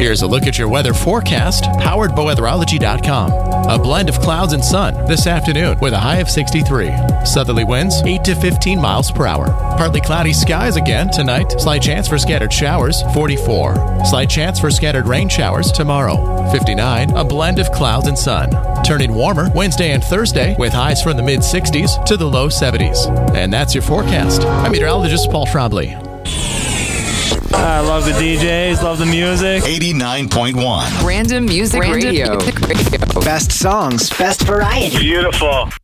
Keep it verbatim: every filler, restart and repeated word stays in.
Here's a look at your weather forecast, powered by weatherology dot com. A blend of clouds and sun this afternoon with a high of sixty-three. Southerly winds eight to fifteen miles per hour. Partly cloudy skies again tonight. Slight chance for scattered showers, forty-four. Slight chance for scattered rain showers tomorrow, fifty-nine. A blend of clouds and sun. Turning warmer Wednesday and Thursday with highs from the mid sixties to the low seventies. And that's your forecast. I'm meteorologist Paul Trombley. I love the D Js, love the music. eighty-nine point one. Random Music Random Radio. Music Radio. Best songs, best variety. Beautiful.